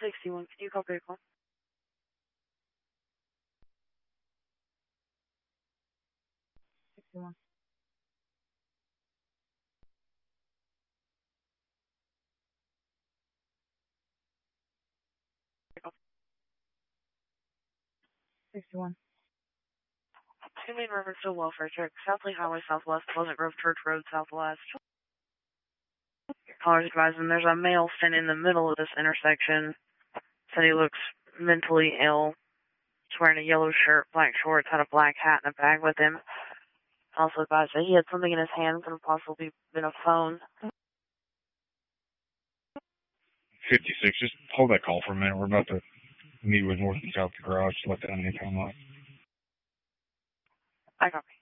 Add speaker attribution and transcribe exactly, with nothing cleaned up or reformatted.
Speaker 1: sixty-one, can you call vehicle? sixty-one. sixty-one. Two main Riversville welfare check. Southley Highway Southwest, Pleasant Grove Church Road Southwest. Callers advising there's a male standing in the middle of this intersection. Said he looks mentally ill. He's wearing a yellow shirt, black shorts, had a black hat and a bag with him. Also advised that he had something in his hand, could have possibly been a phone.
Speaker 2: fifty-six, just hold that call for a minute. We're about to meet with North and South Garage. Let that name come up.
Speaker 1: I copy.